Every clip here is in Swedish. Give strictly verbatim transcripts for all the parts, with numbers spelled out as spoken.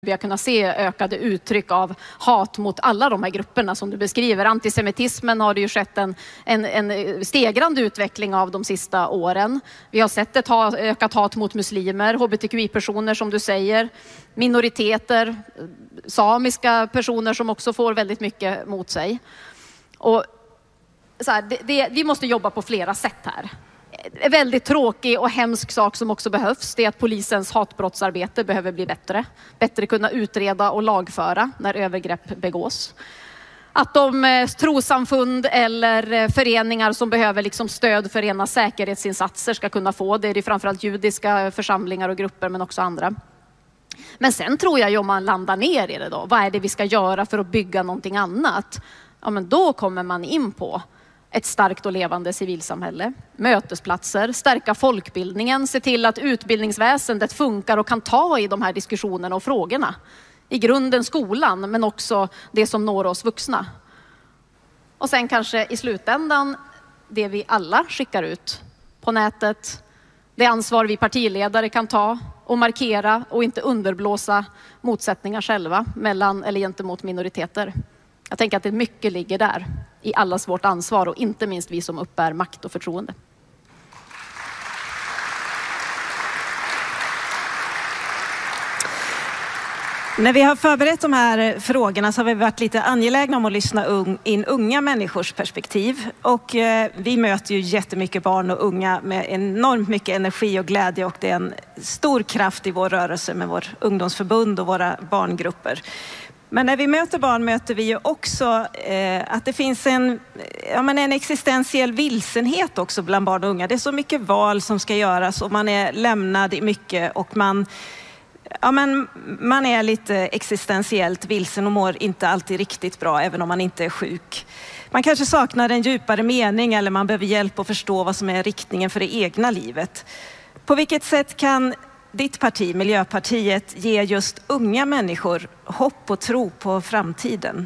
Vi har kunnat se ökade uttryck av hat mot alla de här grupperna som du beskriver. Antisemitismen har det ju skett en, en, en stegrande utveckling av de sista åren. Vi har sett ett ha, ökat hat mot muslimer, H B T Q I-personer som du säger, minoriteter, samiska personer som också får väldigt mycket mot sig. Och så här, det, det, vi måste jobba på flera sätt här. En väldigt tråkig och hemsk sak som också behövs, det är att polisens hatbrottsarbete behöver bli bättre. Bättre kunna utreda och lagföra när övergrepp begås. Att de trossamfund eller föreningar som behöver liksom stöd för rena säkerhetsinsatser ska kunna få det. Det är framförallt judiska församlingar och grupper men också andra. Men sen tror jag ju om man landar ner i det då, vad är det vi ska göra för att bygga någonting annat? Ja, men då kommer man in på ett starkt och levande civilsamhälle, mötesplatser, stärka folkbildningen, se till att utbildningsväsendet funkar och kan ta i de här diskussionerna och frågorna. I grunden skolan, men också det som når oss vuxna. Och sen kanske i slutändan det vi alla skickar ut på nätet, det ansvar vi partiledare kan ta och markera och inte underblåsa motsättningar själva mellan eller gentemot minoriteter. Jag tänker att det mycket ligger där i allas vårt ansvar och inte minst vi som uppbär makt och förtroende. När vi har förberett de här frågorna så har vi varit lite angelägna om att lyssna in unga människors perspektiv. Och vi möter ju jättemycket barn och unga med enormt mycket energi och glädje, och det är en stor kraft i vår rörelse med vår ungdomsförbund och våra barngrupper. Men när vi möter barn möter vi ju också eh, att det finns en, ja, men en existentiell vilsenhet också bland barn och unga. Det är så mycket val som ska göras och man är lämnad i mycket och man, ja, men man är lite existentiellt vilsen och mår inte alltid riktigt bra även om man inte är sjuk. Man kanske saknar en djupare mening eller man behöver hjälp att förstå vad som är riktningen för det egna livet. På vilket sätt kan ditt parti, Miljöpartiet, ger just unga människor hopp och tro på framtiden?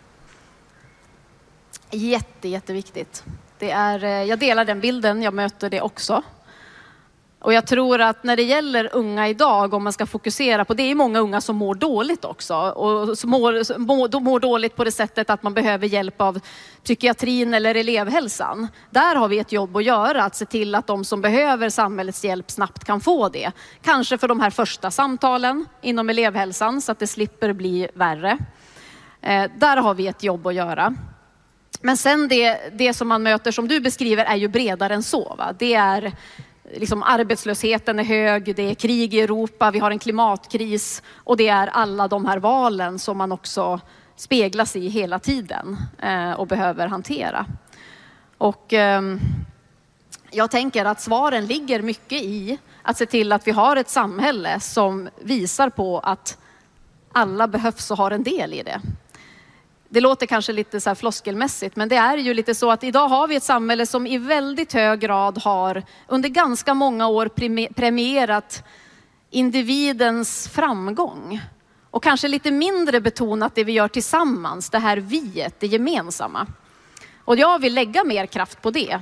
Jätte, jätteviktigt. Det är, jag delar den bilden, jag möter det också. Och jag tror att när det gäller unga idag, om man ska fokusera på det, är många unga som mår dåligt också. Och som mår, mår, mår dåligt på det sättet att man behöver hjälp av psykiatrin eller elevhälsan. Där har vi ett jobb att göra, att se till att de som behöver samhällets hjälp snabbt kan få det. Kanske för de här första samtalen inom elevhälsan så att det slipper bli värre. Eh, där har vi ett jobb att göra. Men sen det, det som man möter som du beskriver är ju bredare än så. Va? Det är liksom arbetslösheten är hög, det är krig i Europa, vi har en klimatkris och det är alla de här valen som man också speglas i hela tiden eh, och behöver hantera. Och eh, jag tänker att svaren ligger mycket i att se till att vi har ett samhälle som visar på att alla behövs och har en del i det. Det låter kanske lite så här floskelmässigt, men det är ju lite så att idag har vi ett samhälle som i väldigt hög grad har under ganska många år premierat individens framgång. Och kanske lite mindre betonat det vi gör tillsammans, det här viet, det gemensamma. Och jag vill lägga mer kraft på det.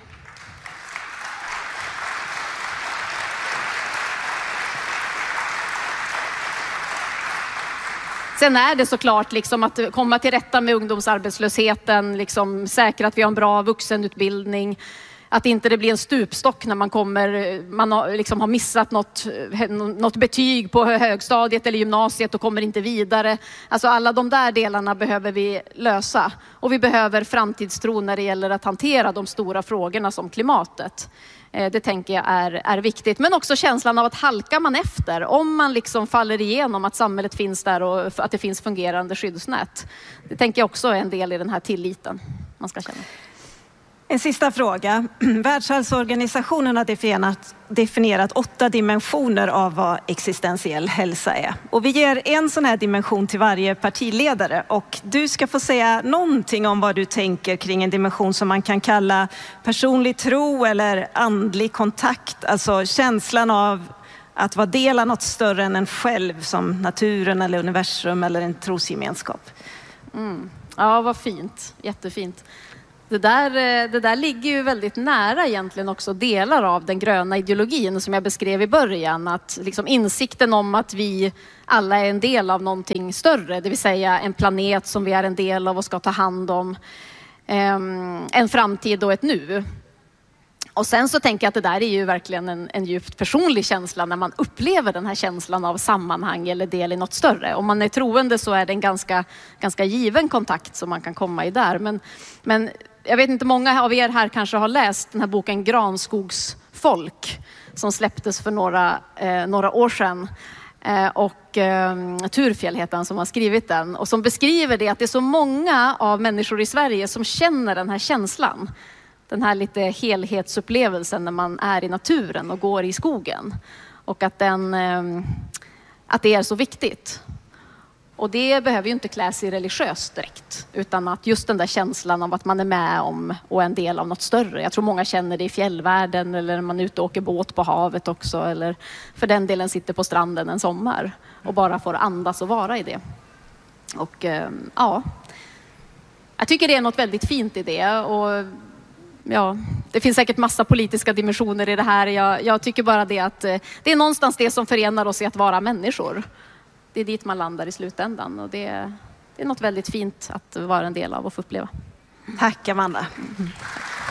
Sen är det såklart liksom att komma till rätta med ungdomsarbetslösheten, liksom säkra att vi har en bra vuxenutbildning, att inte det blir en stupstock när man kommer, man har, liksom har missat något, något betyg på högstadiet eller gymnasiet och kommer inte vidare. Alltså alla de där delarna behöver vi lösa och vi behöver framtidstro när det gäller att hantera de stora frågorna som klimatet. Det tänker jag är, är viktigt. Men också känslan av att halkar man efter. Om man liksom faller igenom att samhället finns där och att det finns fungerande skyddsnät. Det tänker jag också är en del i den här tilliten man ska känna. En sista fråga. Världshälsoorganisationen har definierat, definierat åtta dimensioner av vad existentiell hälsa är. Och vi ger en sån här dimension till varje partiledare. Och du ska få säga någonting om vad du tänker kring en dimension som man kan kalla personlig tro eller andlig kontakt. Alltså känslan av att vara del av något större än en själv, som naturen eller universum eller en trosgemenskap. Mm. Ja, vad fint. Jättefint. Det där, det där ligger ju väldigt nära egentligen också delar av den gröna ideologin som jag beskrev i början. Att liksom insikten om att vi alla är en del av någonting större, det vill säga en planet som vi är en del av och ska ta hand om. En framtid och ett nu. Och sen så tänker jag att det där är ju verkligen en, en djupt personlig känsla när man upplever den här känslan av sammanhang eller del i något större. Om man är troende så är det en ganska, ganska given kontakt som man kan komma i där. Men, men jag vet inte, många av er här kanske har läst den här boken Granskogsfolk som släpptes för några, eh, några år sedan. Eh, och eh, Turfjell heter han som har skrivit den. Och som beskriver det att det är så många av människor i Sverige som känner den här känslan. Den här lite helhetsupplevelsen när man är i naturen och går i skogen. Och att, den, eh, att det är så viktigt. Och det behöver ju inte klä sig religiöst direkt. Utan att just den där känslan av att man är med om och är en del av något större. Jag tror många känner det i fjällvärlden eller när man är ute och åker båt på havet också. Eller för den delen sitter på stranden en sommar och bara får andas och vara i det. Och eh, ja, jag tycker det är något väldigt fint i det. Och ja, det finns säkert massa politiska dimensioner i det här. Jag, jag tycker bara det att eh, det är någonstans det som förenar oss i att vara människor. Det är dit man landar i slutändan och det, det är något väldigt fint att vara en del av och få uppleva. Tack Amanda.